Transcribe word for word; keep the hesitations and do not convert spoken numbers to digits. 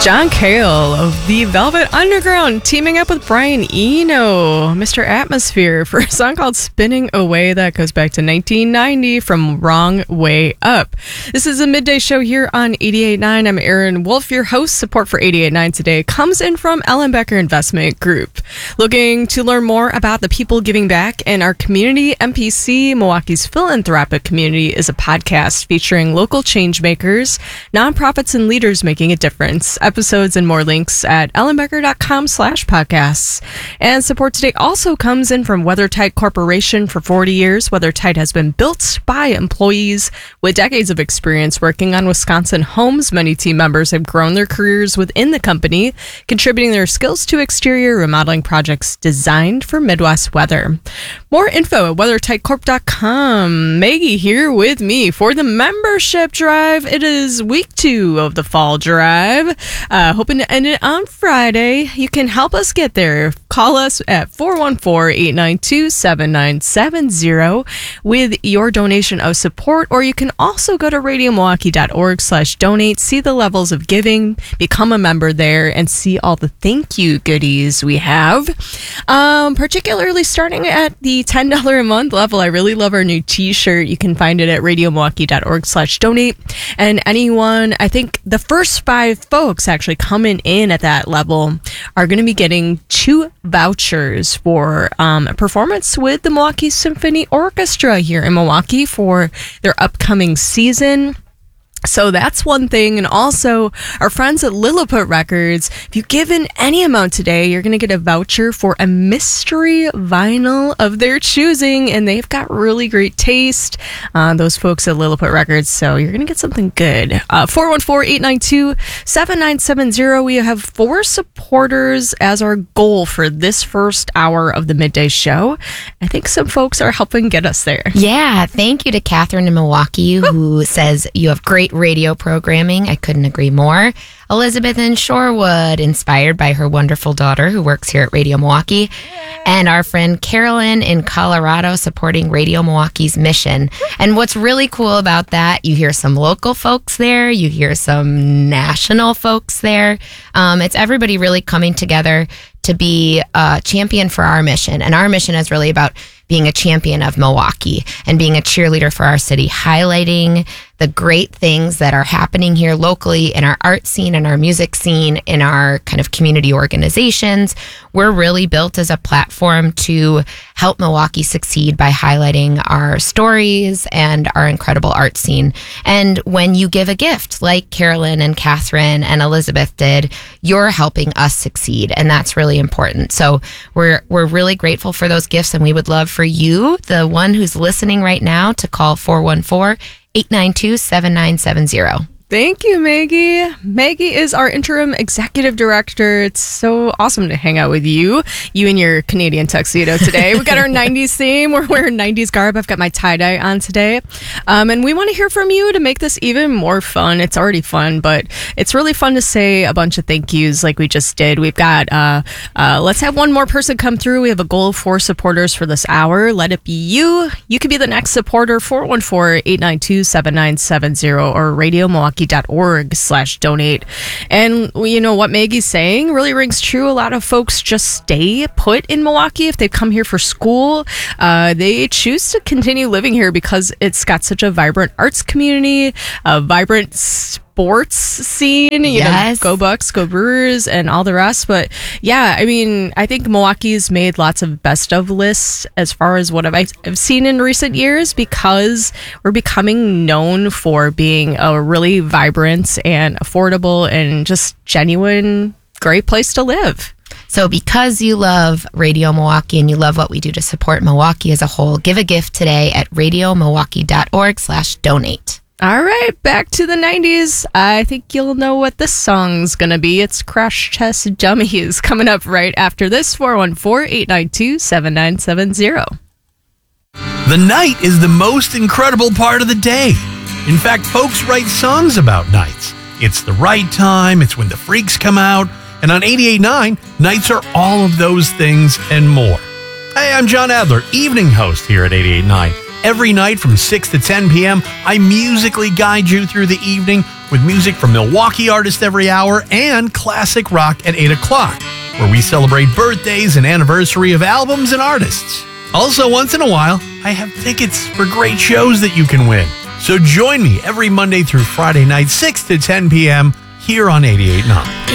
John Cale of the Velvet Underground teaming up with Brian Eno, Mister Atmosphere, for a song called Spinning Away that goes back to nineteen ninety from Wrong Way Up. This is a midday show here on eighty-eight point nine. I'm Aaron Wolf, your host. Support for eighty-eight point nine today comes in from Ellenbecker Investment Group. Looking to learn more about the people giving back in our community? M P C, Milwaukee's philanthropic community, is a podcast featuring local change makers, nonprofits, and leaders making a difference. Episodes and more links at ellenbecker.com slash podcasts. And support today also comes in from WeatherTight Corporation. For forty years, WeatherTight has been built by employees with decades of experience working on Wisconsin homes. Many team members have grown their careers within the company, contributing their skills to exterior remodeling projects designed for Midwest weather. More info at weather tight corp dot com. Maggie here with me for the membership drive. It is week two of the fall drive. Uh, hoping to end it on Friday. You can help us get there. Call us at four one four, eight nine two, seven nine seven zero with your donation of support, or you can also go to radio milwaukee dot org slash donate, see the levels of giving, become a member there, and see all the thank you goodies we have. Um, particularly starting at the ten dollars a month level. I really love our new t-shirt. You can find it at radio milwaukee dot org slash donate. And anyone, I think the first five folks actually coming in at that level are going to be getting two vouchers for um, a performance with the Milwaukee Symphony Orchestra here in Milwaukee for their upcoming season. So that's one thing. And also, our friends at Lilliput Records, if you give in any amount today, you're going to get a voucher for a mystery vinyl of their choosing. And they've got really great taste, uh, those folks at Lilliput Records. So you're going to get something good. Uh, four one four, eight nine two, seven nine seven zero. We have four supporters as our goal for this first hour of the midday show. I think some folks are helping get us there. Yeah. Thank you to Catherine in Milwaukee, who says you have great radio programming. I couldn't agree more. Elizabeth in Shorewood, inspired by her wonderful daughter who works here at Radio Milwaukee. And our friend Carolyn in Colorado, supporting Radio Milwaukee's mission. And what's really cool about that, you hear some local folks there, you hear some national folks there. Um, it's everybody really coming together to be a champion for our mission. And our mission is really about being a champion of Milwaukee and being a cheerleader for our city, highlighting the great things that are happening here locally in our art scene, in our music scene, in our kind of community organizations. We're really built as a platform to help Milwaukee succeed by highlighting our stories and our incredible art scene. And when you give a gift like Carolyn and Catherine and Elizabeth did, you're helping us succeed. And that's really important. So we're we're really grateful for those gifts, and we would love for you, the one who's listening right now, to call four one four, eight nine two, seven nine seven zero. Thank you, Maggie. Maggie is our interim executive director. It's so awesome to hang out with you. You and your Canadian tuxedo today. We got our nineties theme. We're wearing nineties garb. I've got my tie-dye on today. Um, and we want to hear from you to make this even more fun. It's already fun, but it's really fun to say a bunch of thank yous like we just did. We've got, uh, uh, let's have one more person come through. We have a goal of four supporters for this hour. Let it be you. You could be the next supporter. four one four, eight nine two, seven nine seven zero or Radio Milwaukee dot org slash donate. And you know what Maggie's saying really rings true. A lot of folks just stay put in Milwaukee if they come here for school. Uh, they choose to continue living here because it's got such a vibrant arts community, a vibrant sports scene, you yes. know, go Bucks, go Brewers, and all the rest. But yeah, I mean, I think Milwaukee's made lots of best of lists as far as what I've, I've seen in recent years, because we're becoming known for being a really vibrant and affordable and just genuine great place to live. So because you love Radio Milwaukee and you love what we do to support Milwaukee as a whole, give a gift today at radio milwaukee dot org slash donate. All right, back to the nineties. I think you'll know what this song's going to be. It's Crash Test Dummies coming up right after this. four one four, eight nine two, seven nine seven zero. The night is the most incredible part of the day. In fact, folks write songs about nights. It's the right time. It's when the freaks come out. And on eighty-eight point nine, nights are all of those things and more. Hey, I'm John Adler, evening host here at eighty-eight point nine. Every night from six to ten p.m., I musically guide you through the evening, with music from Milwaukee artists every hour and classic rock at eight o'clock, where we celebrate birthdays and anniversary of albums and artists. Also, once in a while, I have tickets for great shows that you can win. So join me every Monday through Friday night, six to ten p.m. here on eighty-eight point nine.